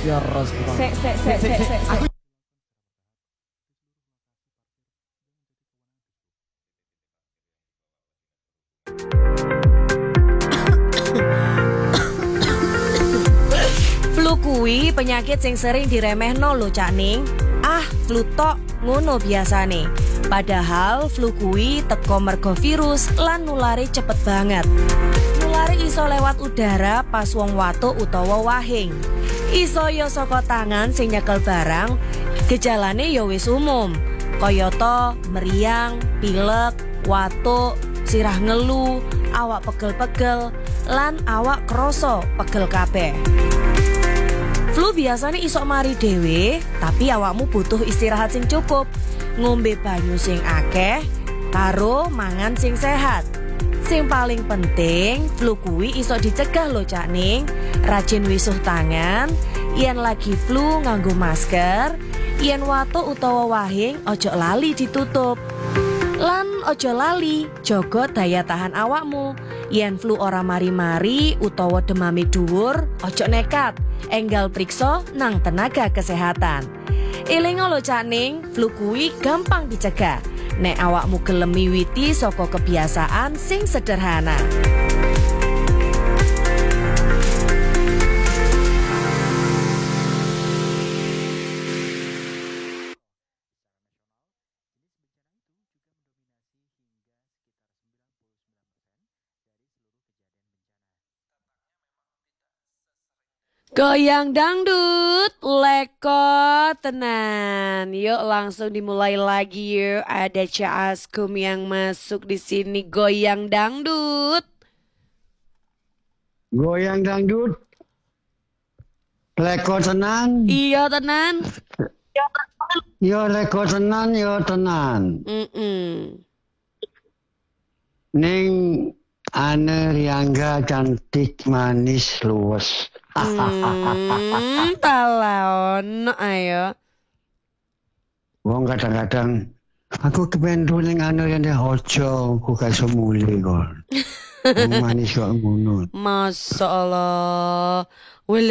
Aku Flu kuwi penyakit sing sering diremehno lho Cak Ning. Ah, flu tok ngono biasane. Padahal flu kuwi teko mergo virus lan nulari cepet banget. Nulari iso lewat udara pas wong watuk utawa wahing. Iso yo saka tangan sing nyekel barang. Gejalane yo wis umum. Kayata meriang, pilek, watuk, sirah ngelu, awak pegel-pegel, lan awak kroso pegel kabeh. Flu biasanya isok mari dhewe, tapi awakmu butuh istirahat sing cukup, ngombe banyu sing akeh, karo mangan sing sehat. Sing paling penting, flu kuwi iso dicegah lho Cak Ning. Rajin wisuh tangan, yen lagi flu nganggo masker, yen watuk utawa wahing ojo lali ditutup. Lan ojo lali jaga daya tahan awakmu. Yen flu ora mari-mari utawa demame dhuwur, ojo nekat. Enggal priksa nang tenaga kesehatan. Elingo lho Cak Ning, flu kuwi gampang dicegah. Nek awakmu gelem miwiti saka kebiasaan sing sederhana. Goyang dangdut, leko tenan. Yuk langsung dimulai lagi yuk. Ada Cak Askum yang masuk di sini goyang dangdut. goyang dangdut. Leko tenan. Iya tenan. Yo leko tenan, yo tenan. Ning Ane Riangga cantik manis luwes. Talaon ayo. Wong kadang-kadang aku kepen ning Ane Riangga ojo ku gak semule kon. Manis kok ngono. Masya Allah. Wele.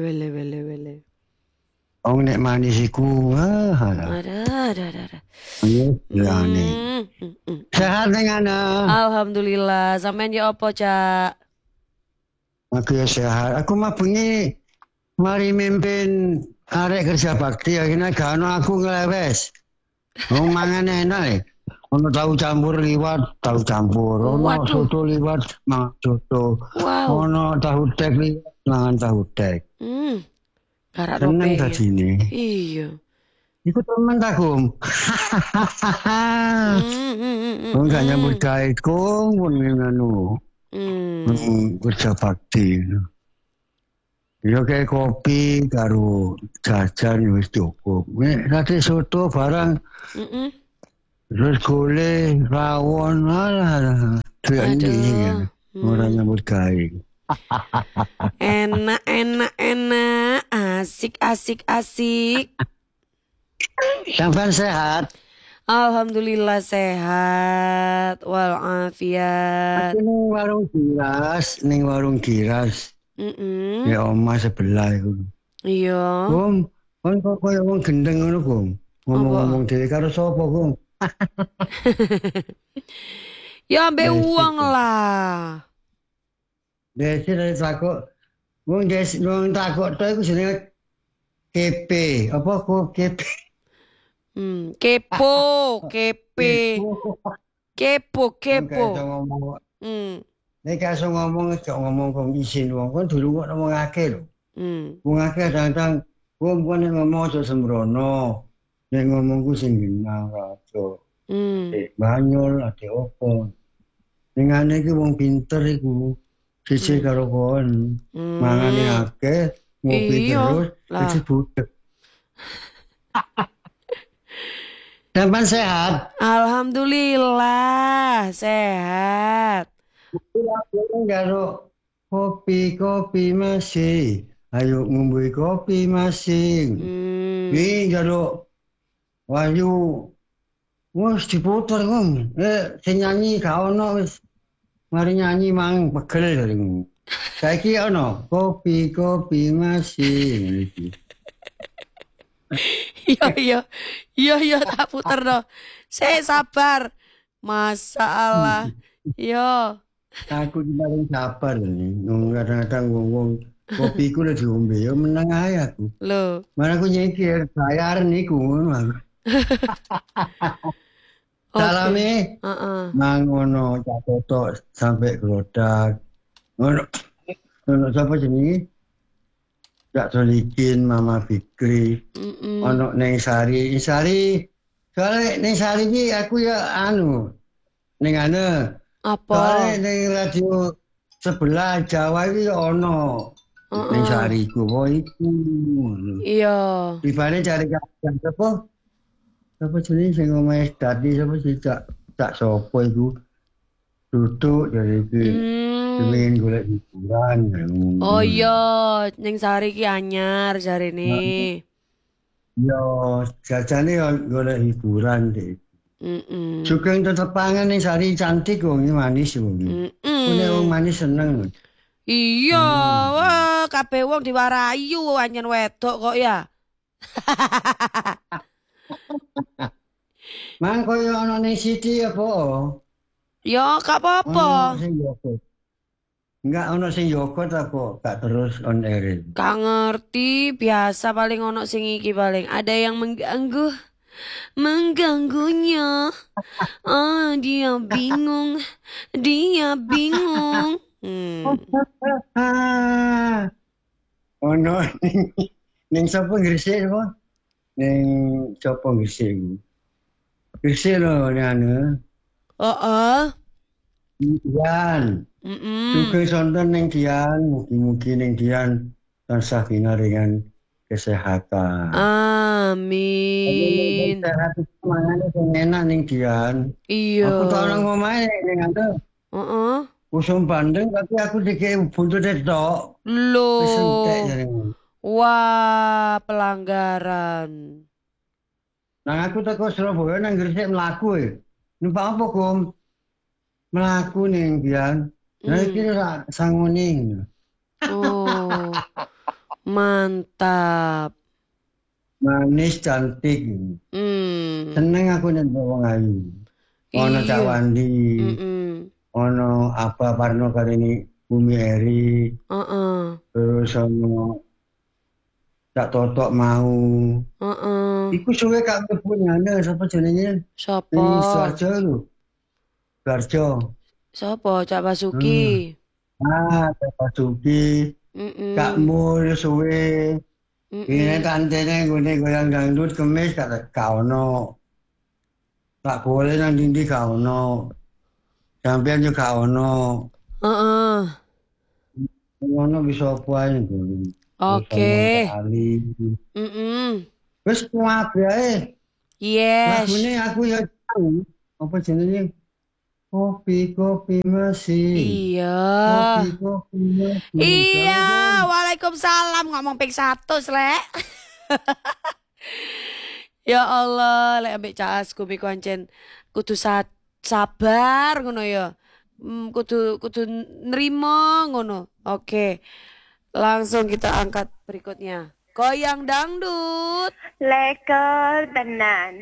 Wong nek manis iku Ada. ya nih. Sehat ning Ane. Alhamdulillah. Sampean ya apa, Cak? Aku ya sehat. Aku mah bengi mari mimpin arek kerja bakti akhirnya gak ono aku ngelewes. Wong mangan enak. Ono tahu campur liwat, tahu campur. Ono soto liwat, mangan soto. Wow. Ono tahu tek liwat, mangan tahu tek. Karak Seneng rope. tadi ini. Iya. Iku temen tak Kum. Wong gak nyambut gawe Kum pun nganu. Kerja bakti. Ya kayak kopi karo jajan wis cukup. Nek tadi soto barang terus gole rawon alah. Ini orang nyambut gawe. Enak. Asik. Sampai sehat. Alhamdulillah sehat walafiat. Aku ning warung giras. Ya omah sebelah itu. Iya. Kum, kon kok koyo wong gendeng ngono, Kum. Ngomong-ngomong dhewe karo sapa, Kum? Ya ambek uang lah. Desi dari takut. Wong takut to iku jenenge KP. Apa kok KP? Kepo. Nek iso ngomong kok ngomong kok isin wong kon dulu kok ngomongake lho. Wong akeh kadang wong ngomong aja sembrono. Nek ngomongku sing genah aja. Banyol ade opo. Ning ane iki wong pinter iku. Sisi karo kon. Mangane akeh, ngopi terus, wis budek. Sampai sehat. Alhamdulillah sehat. Karo kopi masih. Ayo ngombe kopi masing. Wi karo Wahyu. Wes diputer Om. Sing nyanyi gak ono wis. Mari nyanyi mang pegel. Saiki ono kopi masing. Iya tak puter no. Saya sabar. Masalah. Yo. Aku ki paling sabar nih. Kadang-kadang wong kopiku udah diombe, ya menang ae aku. Loh. Mana aku nyikir bayar niku ngono. Salame. Nang ngono cak toto sampai gelodak. Ngono sapa jenenge? Cak Solikin, Mama Fikri. Ono Neng Sari. Soalnya Neng Sari iki aku ya ning apa? Soalnya ning radio sebelah Jawa iki ono. Neng Sari ku iku. Iya. Tibane cari kajian apa? Apa jenenge sing omahe tadi sapa sih cak sapa iku? Duduk dari iki. Pengen golek hiburan. Oh iya, Neng Sari ki anyar jarene. Yo, jajane golek hiburan deh. Sugeng tetepangan ning Sari cantik wong manis wong. Kuwi wong manis seneng. Iya, wah kabeh wong diwarayu anyen wedok kok ya. Mang koyo ana ning Siti apa? Ya, gak apa-apa. Enggak ono sing yokot apa gak terus on air. Gak ngerti, biasa paling ono sing iki paling ada yang mengganggunya. Dia bingung. Ono ning sapa Gresik apa? Ning sapa Gresik iku? Gresik lho anu. Dian. Juga sonten ning Dian, mugi-mugi ning Dian tansah pinaringan kesehatan. Amin. Sehat mangane sing enak ning Dian. Iya. Aku tau nang omahe ning anu. Kusum bandeng tapi aku dikei buntute tok. Loh. Wah, pelanggaran. Nang aku teko Surabaya nang Gresik mlaku numpak apa Kum? Mlaku ning Dian. Nah iki ra sangune. Oh. Mantap. Manis cantik. Seneng aku nek wong ayu. Ono Cak Wandi. Ono apa Parno Karini Bumi Eri. Terus ono Cak Totok mau. Iku suwe gak kepunyane sapa jenenge? Sapa? Suarjo lho. Suarjo. Sapa? Cak Basuki. Cak Basuki. Kak Mul suwe. Ini tantene ngene goyang dangdut kemis gak ono. Tak boleh nang dindi gak ono. Sampeyan juga ono. Ono bisa apa ae. Oke. Wis kuwabe. Yes. Lagune aku ya apa jenenge? Kopi masih. Iya. Kopi masih. Iya, waalaikumsalam ngomong ping 100 lek. Ya Allah, lek ambek Cak Asku miku ancen kudu sabar ngono ya. Kudu nerima ngono. Oke. Langsung kita angkat berikutnya. Goyang dangdut. Lekor tenan.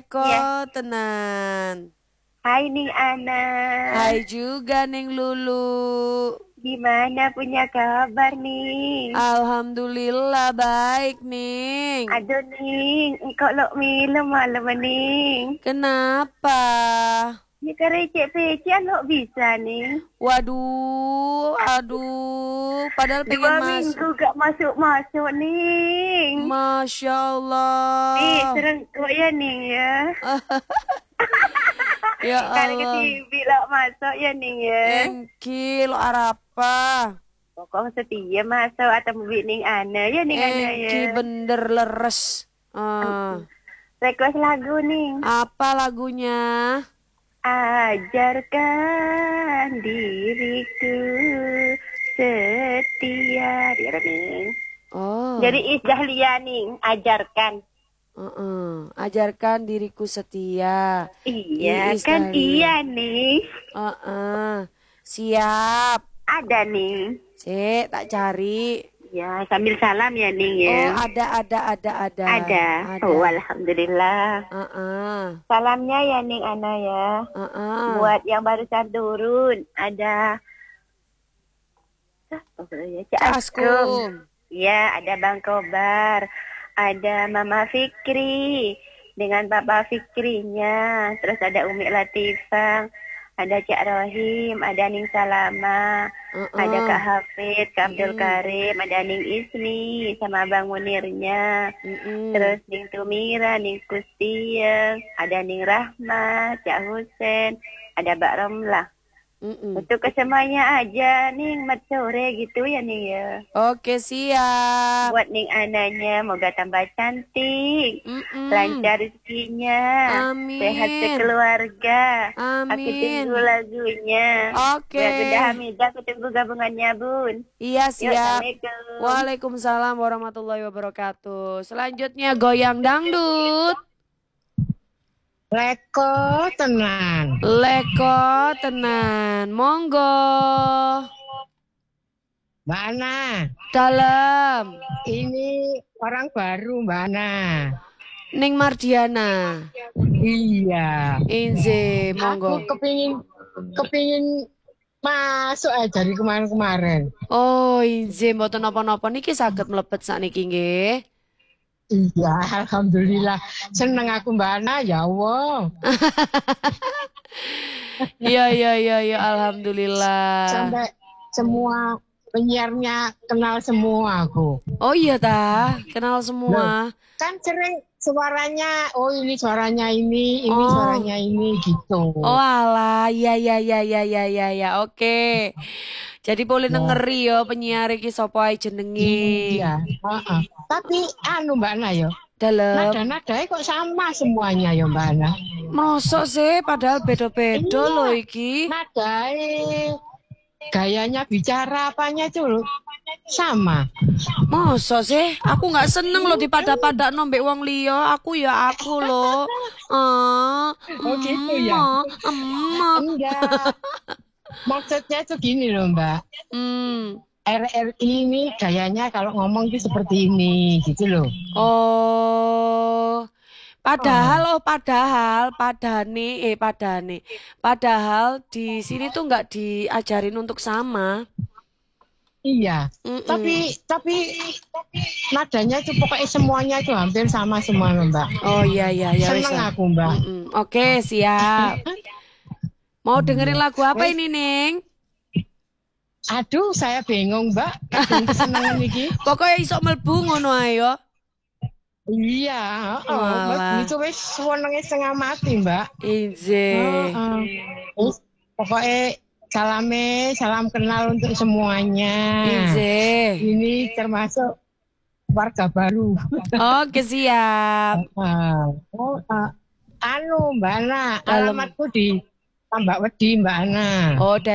Tenan. Hai Ning Ana. Hai juga Ning Lulu. Gimana punya kabar Ning? Alhamdulillah baik Ning. Aduh Ning, engkau lo minum malam Ning. Kenapa? Ya kerecek-pecek lo bisa Ning. Waduh, padahal pengen 2 minggu gak masuk Ning. Masya Allah. Serengkuk ya Ning ya. Ya Allah. Karena ke TV lo masuk ya Ning ya. Engki lo arapa. Pokok setia masuk atau mobil Ning Ana ya Ning Ana ya. Engki bener leres. Request lagu Ning. Apa lagunya? Ajarkan diriku setia. Dia Ning. Oh. Jadi Isdahlia Ning, ajarkan. Ajarkan diriku setia. Iya, kan iya Ning. Siap. Ada Ning. Cek, tak cari. Ya, sambil salam ya Ning Oh, ya. ada. Ada. Oh, alhamdulillah. Salamnya ya Ning Ana ya. Buat yang barusan turun ada Cak Askum. Ya, ada Bang Kobar. Ada Mama Fikri dengan Papa Fikrinya. Terus ada Umi Latifah. Ada Cak Rohim, ada Ning Salama, ada Kak Hafid, Kak Abdul Karim, ada Ning Ismi sama Bang Munirnya. Terus Ning Tumira, Ning Kustia, ada Ning Rahma, Cak Husen, ada Mbak Romlah. Untuk kesemuanya aja Ning mat sore gitu ya Ning ya. Oke, siap. Buat Ning ananya moga tambah cantik, lancar rezekinya, sehat sekeluarga. Aku tunggu lagunya. Oke. Bunda Hamidah, aku tunggu gabungannya Bun. Iya, siap. Assalamualaikum. Waalaikumsalam warahmatullahi wabarakatuh. Selanjutnya goyang dangdut. Leko tenan. Monggo. Mbak Ana. Dalam. Ini orang baru Mbak Ana. Ning Mardiana. Iya. Inze, monggo. Aku kepingin masuk aja dari kemarin-kemarin. Oh, Inze mboten napa-napa niki saged mlebet sakniki nggih. Iya, alhamdulillah. Seneng aku Mbak Ana, ya Allah. Iya, alhamdulillah. Sampai semua penyiarnya kenal semua aku. Oh iya ta, kenal semua. Kan sering suaranya, oh ini suaranya ini suaranya ini gitu. Oh alah, iya, oke. Jadi boleh nengeri yo penyiar iki sapa ae jenenge. Iya, Tapi Mbak Ana yo. Dalam. Nada-nadanya kok sama semuanya ya Mbak Ana. Mosok sih padahal beda-beda loh iki. Nadanya, gayanya bicara apanya itu loh sama. Mosok sih, aku nggak seneng loh dipada-pada nombek wong liya. Aku ya aku loh. Oh gitu ya. Enggak. Maksudnya tuh gini loh Mbak. RRI ini gayanya kalau ngomong itu seperti ini gitu loh. Oh. Padahal di sini tuh nggak diajarin untuk sama. Iya. Tapi nadanya itu pokoknya semuanya itu hampir sama semua Mbak. Oh iya. Seneng aku Mbak. Oke, siap. Mau dengerin lagu apa ini, Ning? Aduh, saya bingung, Mbak. Kesenangan iki. Pokoknya iso mlebu ngono ayo. Iya, Mbak. Itu wis senenge setengah mati, Mbak. Inje. Pokoknya salam kenal untuk semuanya. Inje. Ini termasuk warga baru. Oke, siap. Mbak Ana, alamatku di Tambak Wedi, Mbak Ana. Oh,